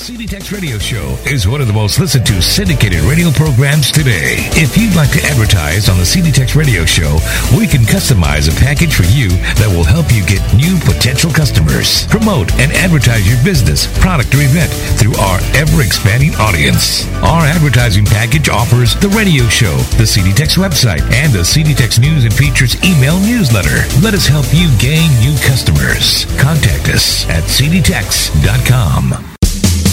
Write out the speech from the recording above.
CD Tex Radio Show is one of the most listened to syndicated radio programs today. If you'd like to advertise on the CD Tex Radio Show, we can customize a package for you that will help you get new potential customers. Promote and advertise your business, product, or event through our ever-expanding audience. Our advertising package offers the radio show, the CD Tex website, and the CD Tex News and Features email newsletter. Let us help you gain new customers. Contact us at cdtex.com.